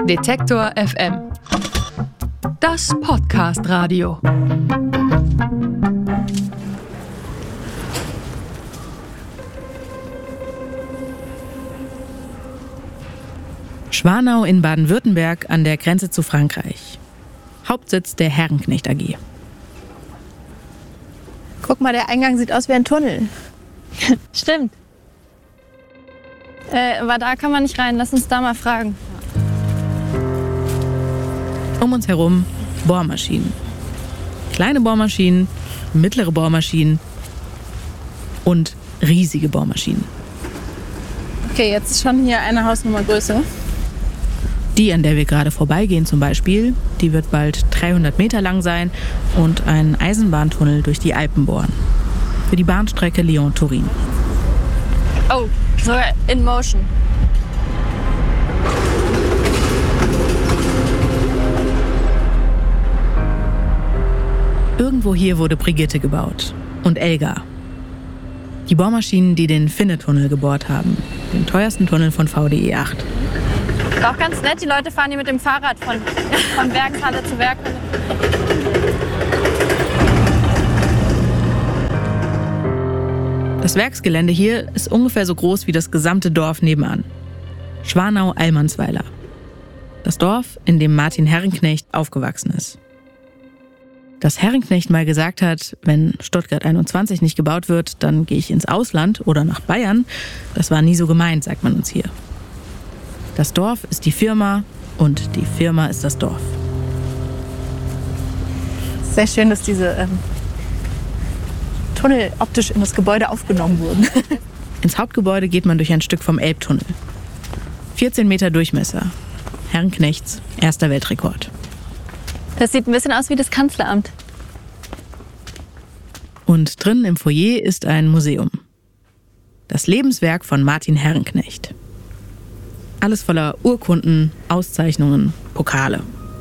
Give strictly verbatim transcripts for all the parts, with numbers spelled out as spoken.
Detektor F M. Das Podcast-Radio. Schwanau in Baden-Württemberg an der Grenze zu Frankreich. Hauptsitz der Herrenknecht A G. Guck mal, der Eingang sieht aus wie ein Tunnel. Stimmt. Äh, aber da kann man nicht rein. Lass uns da mal fragen. Um uns herum Bohrmaschinen. Kleine Bohrmaschinen, mittlere Bohrmaschinen und riesige Bohrmaschinen. Okay, jetzt ist schon hier eine Hausnummer größer. Die, an der wir gerade vorbeigehen zum Beispiel, die wird bald dreihundert Meter lang sein und einen Eisenbahntunnel durch die Alpen bohren. Für die Bahnstrecke Lyon-Turin. Oh, sogar in motion. Irgendwo hier wurde Brigitte gebaut und Elga. Die Bohrmaschinen, die den Finne-Tunnel gebohrt haben, den teuersten Tunnel von V D E acht. Ist auch ganz nett, die Leute fahren hier mit dem Fahrrad von, von Werkshalle zu Werkhalle. Das Werksgelände hier ist ungefähr so groß wie das gesamte Dorf nebenan. Schwanau-Allmannsweiler. Das Dorf, in dem Martin Herrenknecht aufgewachsen ist. Dass Herrenknecht mal gesagt hat, wenn Stuttgart einundzwanzig nicht gebaut wird, dann gehe ich ins Ausland oder nach Bayern, das war nie so gemeint, sagt man uns hier. Das Dorf ist die Firma und die Firma ist das Dorf. Sehr schön, dass diese ähm, Tunnel optisch in das Gebäude aufgenommen wurden. Ins Hauptgebäude geht man durch ein Stück vom Elbtunnel. vierzehn Meter Durchmesser. Herrenknechts erster Weltrekord. Das sieht ein bisschen aus wie das Kanzleramt. Und drin im Foyer ist ein Museum. Das Lebenswerk von Martin Herrenknecht. Alles voller Urkunden, Auszeichnungen, Pokale.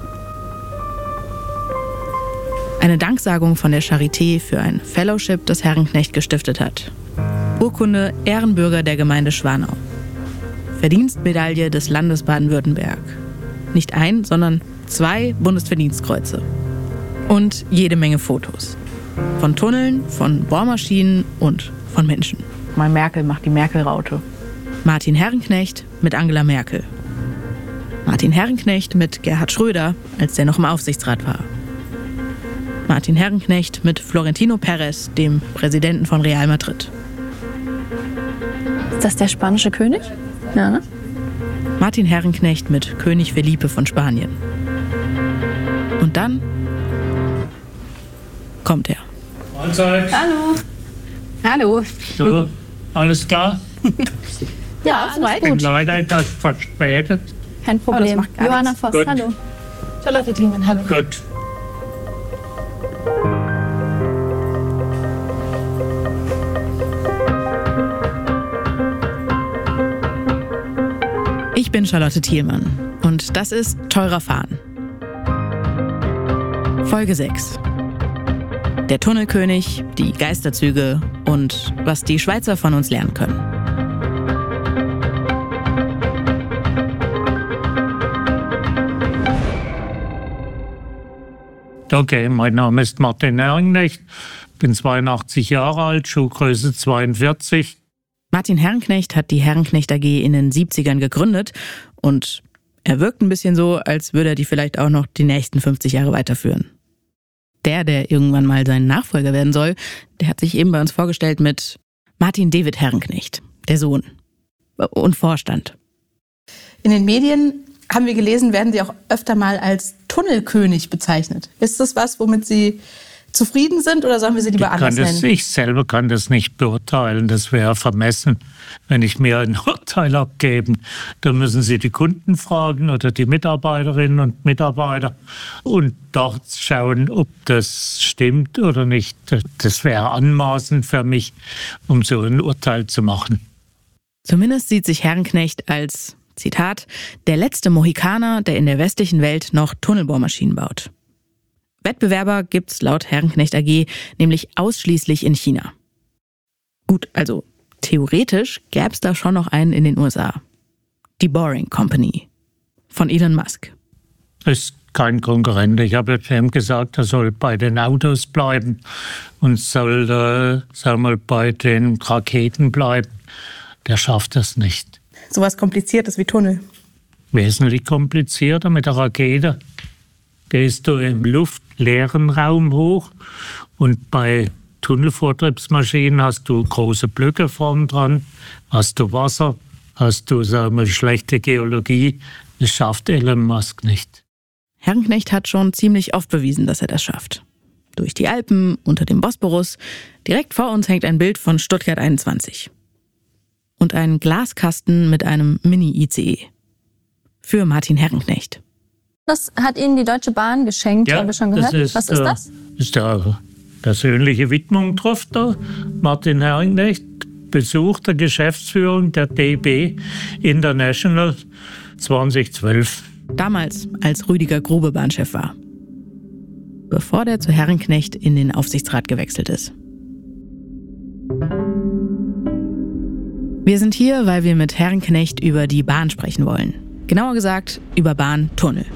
Eine Danksagung von der Charité für ein Fellowship, das Herrenknecht gestiftet hat. Urkunde Ehrenbürger der Gemeinde Schwanau. Verdienstmedaille des Landes Baden-Württemberg. Nicht ein, sondern zwei Bundesverdienstkreuze. Und jede Menge Fotos. Von Tunneln, von Bohrmaschinen und von Menschen. Mal Merkel macht die Merkel-Raute. Martin Herrenknecht mit Angela Merkel. Martin Herrenknecht mit Gerhard Schröder, als der noch im Aufsichtsrat war. Martin Herrenknecht mit Florentino Perez, dem Präsidenten von Real Madrid. Ist das der spanische König? Ja, ne? Martin Herrenknecht mit König Felipe von Spanien. Und dann kommt er. Mahlzeit. Hallo. Hallo. So, alles klar? Ja, alles Ich bin gut. leider etwas verspätet. Kein Oh, das Problem. macht gar Johanna nichts. Voss, Gut. hallo. Charlotte Thielmann, hallo. Gut. Ich bin Charlotte Thielmann und das ist Teurer Fahren. Folge sechs. Der Tunnelkönig, die Geisterzüge und was die Schweizer von uns lernen können. Okay, mein Name ist Martin Herrenknecht, bin zweiundachtzig Jahre alt, Schuhgröße zweiundvierzig. Martin Herrenknecht hat die Herrenknecht A G in den siebzigern gegründet und er wirkt ein bisschen so, als würde er die vielleicht auch noch die nächsten fünfzig Jahre weiterführen. Der, der irgendwann mal sein Nachfolger werden soll, der hat sich eben bei uns vorgestellt mit Martin David Herrenknecht, der Sohn und Vorstand. In den Medien, haben wir gelesen, werden Sie auch öfter mal als Tunnelkönig bezeichnet. Ist das was, womit Sie zufrieden sind oder sollen wir Sie lieber Ich, anders kann das, nennen? ich selber kann das nicht beurteilen. Das wäre vermessen, wenn ich mir ein Urteil abgeben. Da müssen Sie die Kunden fragen oder die Mitarbeiterinnen und Mitarbeiter und dort schauen, ob das stimmt oder nicht. Das wäre anmaßend für mich, um so ein Urteil zu machen. Zumindest sieht sich Herrenknecht als, Zitat, der letzte Mohikaner, der in der westlichen Welt noch Tunnelbohrmaschinen baut. Wettbewerber gibt's laut Herrenknecht A G nämlich ausschließlich in China. Gut, also theoretisch gäb's da schon noch einen in den U S A. Die Boring Company. von Elon Musk. Ist kein Konkurrent. Ich habe ihm gesagt, er soll bei den Autos bleiben und soll äh, sag mal, bei den Raketen bleiben. Der schafft das nicht. So was Kompliziertes wie Tunnel. Wesentlich komplizierter mit der Rakete. Gehst du im luftleeren Raum hoch und bei Tunnelvortriebsmaschinen hast du große Blöcke vorn dran, hast du Wasser, hast du sagen wir, schlechte Geologie. Das schafft Elon Musk nicht. Herrenknecht hat schon ziemlich oft bewiesen, dass er das schafft. Durch die Alpen, unter dem Bosporus. Direkt vor uns hängt ein Bild von Stuttgart einundzwanzig. Und ein Glaskasten mit einem Mini-I C E. Für Martin Herrenknecht. Das hat Ihnen die Deutsche Bahn geschenkt, Ja, haben wir schon gehört. das ist, Was ist das? Das ist der persönliche Widmung drauf da. Martin Herrenknecht, Besuch der Geschäftsführung der D B International zweitausendzwölf. Damals, als Rüdiger Grube Bahnchef war. Bevor der zu Herrenknecht in den Aufsichtsrat gewechselt ist. Wir sind hier, weil wir mit Herrenknecht über die Bahn sprechen wollen. Genauer gesagt, über Bahntunnel.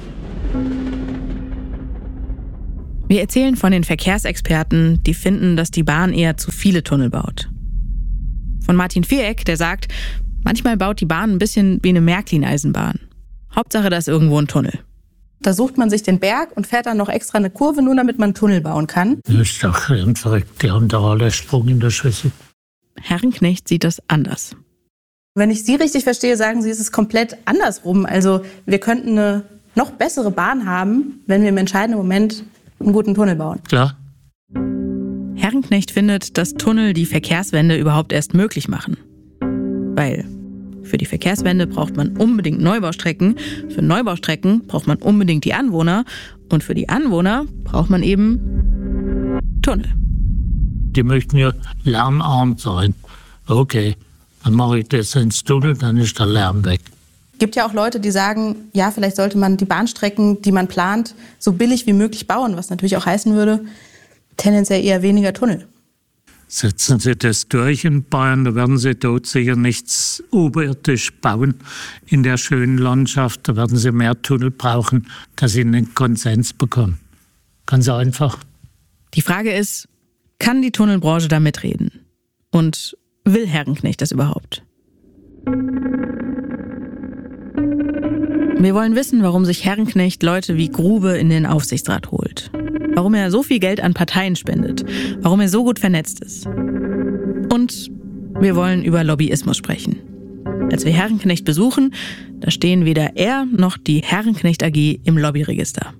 Wir erzählen von den Verkehrsexperten, die finden, dass die Bahn eher zu viele Tunnel baut. Von Martin Viereck, der sagt, manchmal baut die Bahn ein bisschen wie eine Märklin-Eisenbahn. Hauptsache, da ist irgendwo ein Tunnel. Da sucht man sich den Berg und fährt dann noch extra eine Kurve, nur damit man einen Tunnel bauen kann. Das ist doch verrückt, die haben da alle Sprung in der Schüssel. Herrenknecht sieht das anders. Wenn ich Sie richtig verstehe, sagen Sie, es ist komplett andersrum. Also wir könnten eine noch bessere Bahn haben, wenn wir im entscheidenden Moment einen guten Tunnel bauen. Klar. Herrenknecht findet, dass Tunnel die Verkehrswende überhaupt erst möglich machen. Weil für die Verkehrswende braucht man unbedingt Neubaustrecken, für Neubaustrecken braucht man unbedingt die Anwohner und für die Anwohner braucht man eben Tunnel. Die möchten ja lärmarm sein. Okay, dann mache ich das ins Tunnel, dann ist der Lärm weg. Es gibt ja auch Leute, die sagen, ja, vielleicht sollte man die Bahnstrecken, die man plant, so billig wie möglich bauen, was natürlich auch heißen würde, tendenziell eher weniger Tunnel. Setzen Sie das durch in Bayern, da werden Sie dort sicher nichts oberirdisch bauen in der schönen Landschaft. Da werden Sie mehr Tunnel brauchen, dass Sie einen Konsens bekommen. Ganz einfach. Die Frage ist, kann die Tunnelbranche da mitreden? Und will Herrenknecht das überhaupt? Wir wollen wissen, warum sich Herrenknecht Leute wie Grube in den Aufsichtsrat holt. Warum er so viel Geld an Parteien spendet. Warum er so gut vernetzt ist. Und wir wollen über Lobbyismus sprechen. Als wir Herrenknecht besuchen, da stehen weder er noch die Herrenknecht A G im Lobbyregister.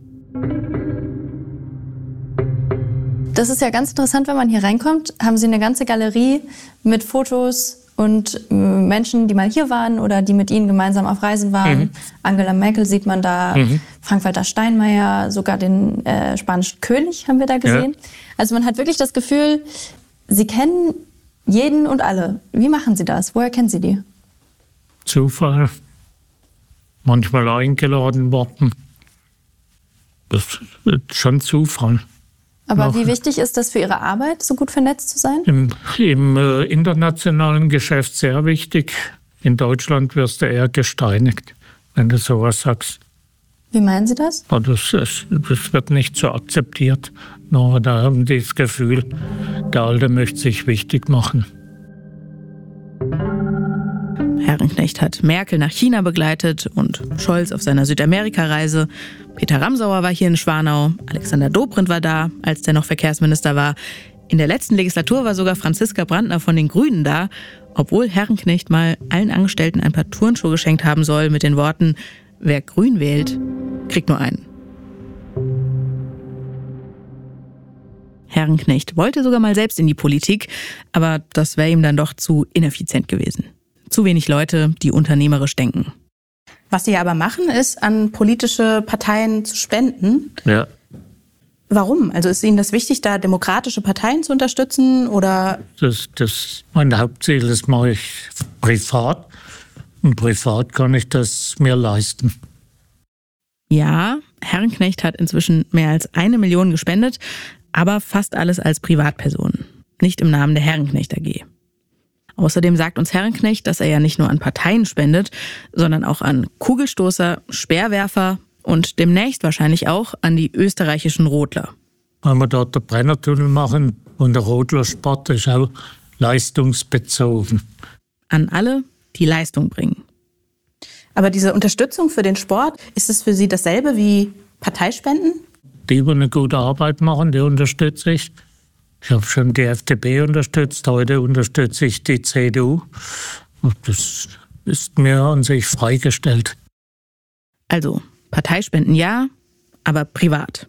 Das ist ja ganz interessant, wenn man hier reinkommt, haben Sie eine ganze Galerie mit Fotos und äh, Menschen, die mal hier waren oder die mit Ihnen gemeinsam auf Reisen waren. Mhm. Angela Merkel sieht man da, mhm. Frank-Walter Steinmeier, sogar den äh, spanischen König haben wir da gesehen. Ja. Also man hat wirklich das Gefühl, Sie kennen jeden und alle. Wie machen Sie das? Woher kennen Sie die? Zufall. Manchmal eingeladen worden. Das ist schon Zufall. Aber Noch wie wichtig ist das für Ihre Arbeit, so gut vernetzt zu sein? Im, im äh, internationalen Geschäft sehr wichtig. In Deutschland wirst du eher gesteinigt, wenn du sowas sagst. Wie meinen Sie das? Ja, das, das, das wird nicht so akzeptiert. No, da haben die das Gefühl, der Alte möchte sich wichtig machen. Herrenknecht hat Merkel nach China begleitet und Scholz auf seiner Südamerika-Reise. Peter Ramsauer war hier in Schwanau, Alexander Dobrindt war da, als der noch Verkehrsminister war. In der letzten Legislatur war sogar Franziska Brandner von den Grünen da, obwohl Herrenknecht mal allen Angestellten ein paar Turnschuhe geschenkt haben soll mit den Worten, wer grün wählt, kriegt nur einen. Herrenknecht wollte sogar mal selbst in die Politik, aber das wäre ihm dann doch zu ineffizient gewesen. Zu wenig Leute, die unternehmerisch denken. Was sie aber machen, ist, an politische Parteien zu spenden. Ja. Warum? Also ist Ihnen das wichtig, da demokratische Parteien zu unterstützen? Oder? Das, das mein Hauptziel, das mache ich privat. Und privat kann ich das mir leisten. Ja, Herrenknecht hat inzwischen mehr als eine Million gespendet, aber fast alles als Privatperson, nicht im Namen der Herrenknecht A G. Außerdem sagt uns Herrenknecht, dass er ja nicht nur an Parteien spendet, sondern auch an Kugelstoßer, Speerwerfer und demnächst wahrscheinlich auch an die österreichischen Rodler. Wenn wir dort den Brennertunnel machen und der Rodlersport ist auch leistungsbezogen. An alle, die Leistung bringen. Aber diese Unterstützung für den Sport, ist es für Sie dasselbe wie Parteispenden? Die, die eine gute Arbeit machen, die unterstütze ich. Ich habe schon die F D P unterstützt, heute unterstütze ich die C D U. Und das ist mir an sich freigestellt. Also, Parteispenden ja, aber privat.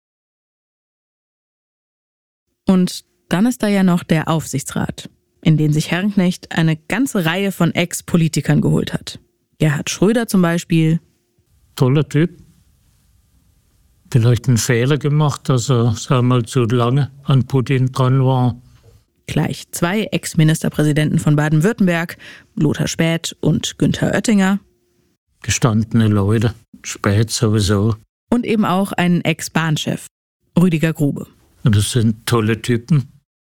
Und dann ist da ja noch der Aufsichtsrat, in den sich Herrenknecht eine ganze Reihe von Ex-Politikern geholt hat. Gerhard Schröder zum Beispiel. Toller Typ. Vielleicht einen Fehler gemacht, dass er, sagen wir mal, zu lange an Putin dran war. Gleich zwei Ex-Ministerpräsidenten von Baden-Württemberg, Lothar Späth und Günther Oettinger. Gestandene Leute, Späth sowieso. Und eben auch einen Ex-Bahnchef, Rüdiger Grube. Und das sind tolle Typen.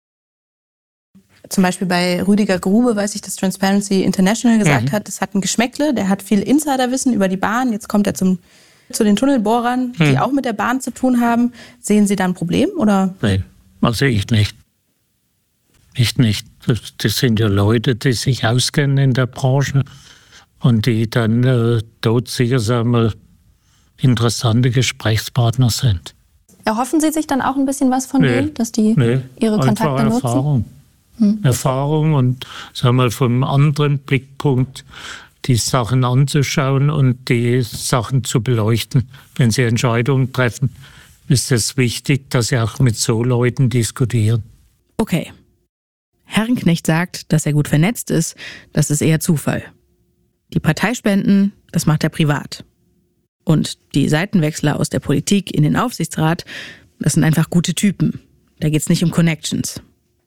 Zum Beispiel bei Rüdiger Grube weiß ich, dass Transparency International gesagt mhm. hat, das hat ein Geschmäckle, der hat viel Insiderwissen über die Bahn. Jetzt kommt er zum, zu den Tunnelbohrern, die mhm. auch mit der Bahn zu tun haben. Sehen Sie da ein Problem? Oder? Nein, also ich nicht. Ich nicht. Das, das sind ja Leute, die sich auskennen in der Branche und die dann äh, dort sicher, sagen wir, interessante Gesprächspartner sind. Erhoffen Sie sich dann auch ein bisschen was von nee, denen, dass die nee, ihre Kontakte nutzen? Erfahrung. Hm. Erfahrung und, sagen wir mal, vom anderen Blickpunkt die Sachen anzuschauen und die Sachen zu beleuchten. Wenn Sie Entscheidungen treffen, ist es wichtig, dass Sie auch mit so Leuten diskutieren. Okay. Herrenknecht sagt, dass er gut vernetzt ist, das ist eher Zufall. Die Parteispenden, das macht er privat. Und die Seitenwechsler aus der Politik in den Aufsichtsrat, das sind einfach gute Typen. Da geht's nicht um Connections.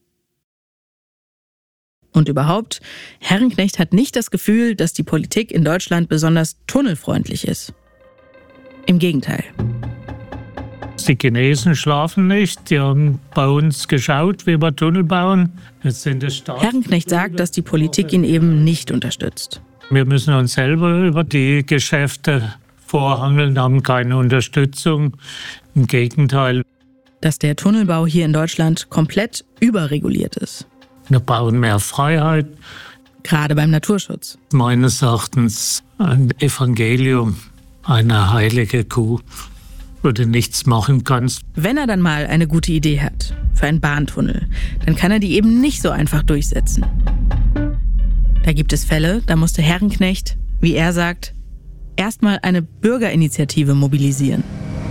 Und überhaupt, Herrenknecht hat nicht das Gefühl, dass die Politik in Deutschland besonders tunnelfreundlich ist. Im Gegenteil. Die Chinesen schlafen nicht, die haben bei uns geschaut, wie wir Tunnel bauen. Jetzt sind es Herrenknecht sagt, dass die Politik ihn eben nicht unterstützt. Wir müssen uns selber über die Geschäfte vorhangeln, haben keine Unterstützung. Im Gegenteil. Dass der Tunnelbau hier in Deutschland komplett überreguliert ist. Wir bauen mehr Freiheit. Gerade beim Naturschutz. Meines Erachtens ein Evangelium, eine heilige Kuh, wo du nichts machen kannst. Wenn er dann mal eine gute Idee hat für einen Bahntunnel, dann kann er die eben nicht so einfach durchsetzen. Da gibt es Fälle, da musste Herrenknecht, wie er sagt, erstmal eine Bürgerinitiative mobilisieren.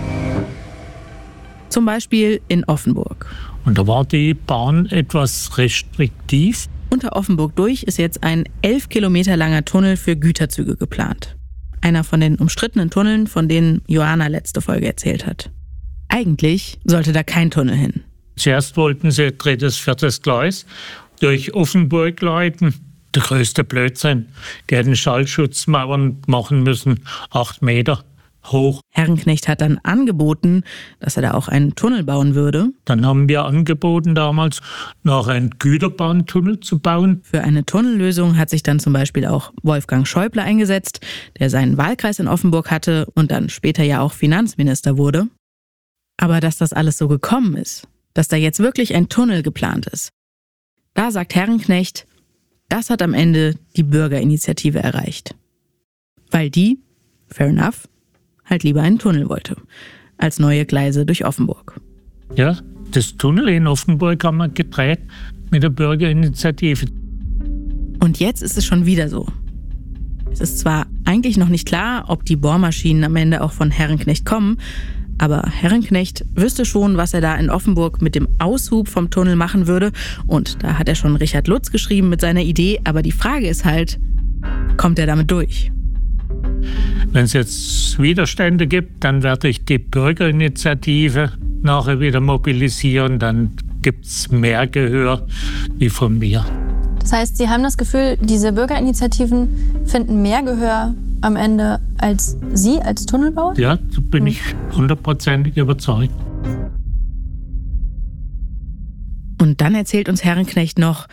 Zum Beispiel in Offenburg. Und da war die Bahn etwas restriktiv. Unter Offenburg durch ist jetzt ein elf Kilometer langer Tunnel für Güterzüge geplant. Einer von den umstrittenen Tunneln, von denen Johanna letzte Folge erzählt hat. Eigentlich sollte da kein Tunnel hin. Zuerst wollten sie drittes, viertes Gleis durch Offenburg leiten. Der größte Blödsinn. Die hätten Schallschutzmauern machen müssen, acht Meter hoch. Herrenknecht hat dann angeboten, dass er da auch einen Tunnel bauen würde. Dann haben wir angeboten damals, noch einen Güterbahntunnel zu bauen. Für eine Tunnellösung hat sich dann zum Beispiel auch Wolfgang Schäuble eingesetzt, der seinen Wahlkreis in Offenburg hatte und dann später ja auch Finanzminister wurde. Aber dass das alles so gekommen ist, dass da jetzt wirklich ein Tunnel geplant ist, da sagt Herrenknecht, das hat am Ende die Bürgerinitiative erreicht. Weil die, fair enough, halt lieber einen Tunnel wollte, als neue Gleise durch Offenburg. Ja, das Tunnel in Offenburg haben wir gedreht mit der Bürgerinitiative. Und jetzt ist es schon wieder so. Es ist zwar eigentlich noch nicht klar, ob die Bohrmaschinen am Ende auch von Herrenknecht kommen, aber Herrenknecht wüsste schon, was er da in Offenburg mit dem Aushub vom Tunnel machen würde. Und da hat er schon Richard Lutz geschrieben mit seiner Idee. Aber die Frage ist halt, kommt er damit durch? Wenn es jetzt Widerstände gibt, dann werde ich die Bürgerinitiative nachher wieder mobilisieren. Dann gibt es mehr Gehör wie von mir. Das heißt, Sie haben das Gefühl, diese Bürgerinitiativen finden mehr Gehör am Ende als Sie als Tunnelbauer? Ja, da bin ich hundertprozentig überzeugt. Und dann erzählt uns Herrenknecht noch,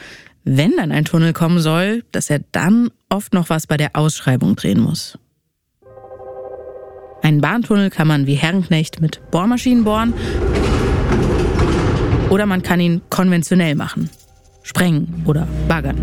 wenn dann ein Tunnel kommen soll, dass er dann oft noch was bei der Ausschreibung drehen muss. Einen Bahntunnel kann man wie Herrenknecht mit Bohrmaschinen bohren oder man kann ihn konventionell machen, sprengen oder baggern.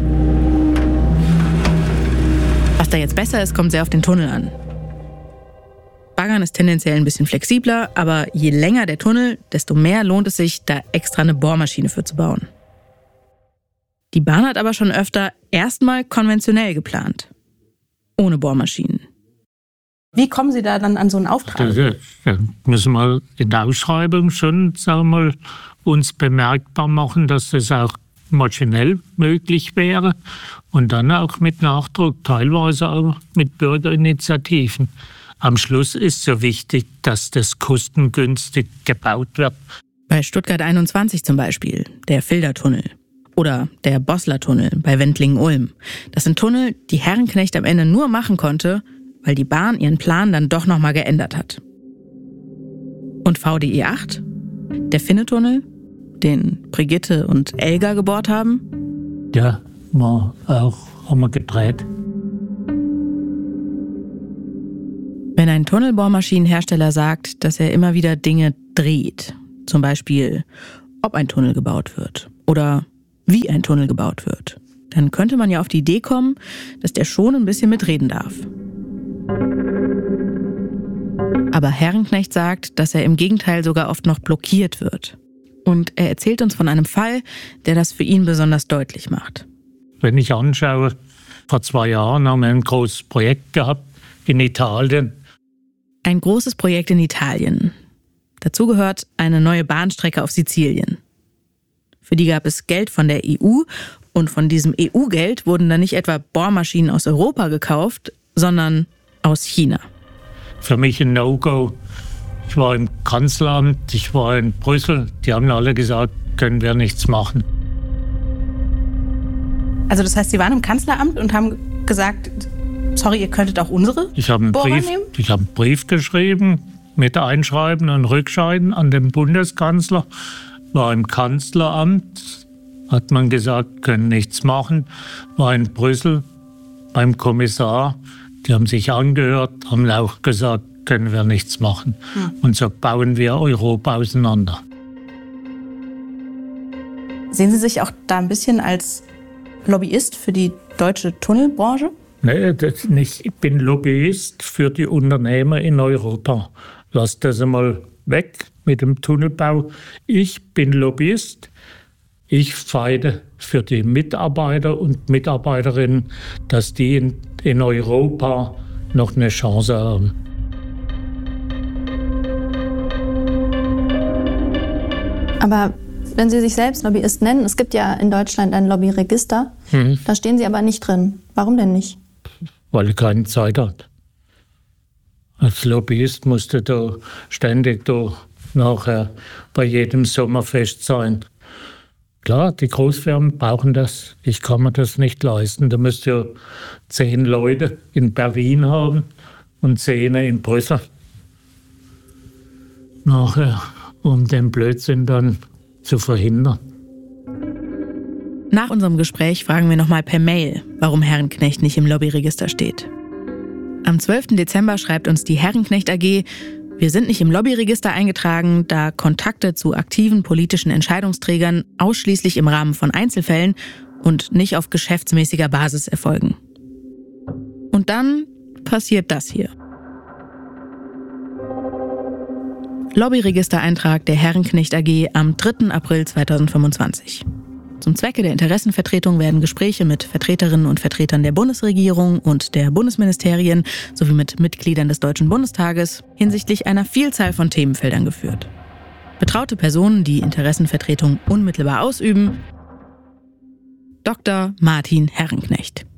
Was da jetzt besser ist, kommt sehr auf den Tunnel an. Baggern ist tendenziell ein bisschen flexibler, aber je länger der Tunnel, desto mehr lohnt es sich, da extra eine Bohrmaschine für zu bauen. Die Bahn hat aber schon öfter erstmal konventionell geplant, ohne Bohrmaschinen. Wie kommen Sie da dann an so einen Auftrag? Da, da müssen wir in der Ausschreibung schon, sagen wir mal, uns bemerkbar machen, dass das auch maschinell möglich wäre und dann auch mit Nachdruck, teilweise auch mit Bürgerinitiativen. Am Schluss ist so wichtig, dass das kostengünstig gebaut wird. Bei Stuttgart einundzwanzig zum Beispiel, der Fildertunnel. Oder der Bossler-Tunnel bei Wendlingen-Ulm. Das sind Tunnel, die Herrenknecht am Ende nur machen konnte, weil die Bahn ihren Plan dann doch nochmal geändert hat. Und V D E acht? Der Finne-Tunnel, den Brigitte und Elga gebohrt haben? Ja, war auch, haben wir gedreht. Wenn ein Tunnelbohrmaschinenhersteller sagt, dass er immer wieder Dinge dreht, zum Beispiel, ob ein Tunnel gebaut wird oder wie ein Tunnel gebaut wird, dann könnte man ja auf die Idee kommen, dass der schon ein bisschen mitreden darf. Aber Herrenknecht sagt, dass er im Gegenteil sogar oft noch blockiert wird. Und er erzählt uns von einem Fall, der das für ihn besonders deutlich macht. Wenn ich anschaue, vor zwei Jahren haben wir ein großes Projekt gehabt in Italien. Ein großes Projekt in Italien. Dazu gehört eine neue Bahnstrecke auf Sizilien. Für die gab es Geld von der E U und von diesem E U-Geld wurden dann nicht etwa Bohrmaschinen aus Europa gekauft, sondern aus China. Für mich ein No-Go. Ich war im Kanzleramt, ich war in Brüssel. Die haben alle gesagt, können wir nichts machen. Also das heißt, Sie waren im Kanzleramt und haben gesagt, sorry, ihr könntet auch unsere ich hab einen Bohrer Brief, nehmen? Ich habe einen Brief geschrieben mit Einschreiben und Rückschreiben an den Bundeskanzler. War im Kanzleramt, hat man gesagt, können nichts machen. War in Brüssel beim Kommissar. Die haben sich angehört, haben auch gesagt, können wir nichts machen. Hm. Und so bauen wir Europa auseinander. Sehen Sie sich auch da ein bisschen als Lobbyist für die deutsche Tunnelbranche? Nee, das nicht. Ich bin Lobbyist für die Unternehmer in Europa. Lass das einmal weg mit dem Tunnelbau. Ich bin Lobbyist. Ich feide für die Mitarbeiter und Mitarbeiterinnen, dass die in, in Europa noch eine Chance haben. Aber wenn Sie sich selbst Lobbyist nennen, es gibt ja in Deutschland ein Lobbyregister, mhm. da stehen Sie aber nicht drin. Warum denn nicht? Weil er keine Zeit hat. Als Lobbyist musste da ständig da nachher bei jedem Sommerfest sein. Klar, die Großfirmen brauchen das. Ich kann mir das nicht leisten. Da müsst ihr zehn Leute in Berlin haben und zehn in Brüssel. Nachher, um den Blödsinn dann zu verhindern. Nach unserem Gespräch fragen wir nochmal per Mail, warum Herrenknecht nicht im Lobbyregister steht. Am zwölften Dezember schreibt uns die Herrenknecht A G, wir sind nicht im Lobbyregister eingetragen, da Kontakte zu aktiven politischen Entscheidungsträgern ausschließlich im Rahmen von Einzelfällen und nicht auf geschäftsmäßiger Basis erfolgen. Und dann passiert das hier. Lobbyregistereintrag der Herrenknecht A G am dritten April zweitausendfünfundzwanzig. Zum Zwecke der Interessenvertretung werden Gespräche mit Vertreterinnen und Vertretern der Bundesregierung und der Bundesministerien sowie mit Mitgliedern des Deutschen Bundestages hinsichtlich einer Vielzahl von Themenfeldern geführt. Betraute Personen, die Interessenvertretung unmittelbar ausüben: Doktor Martin Herrenknecht.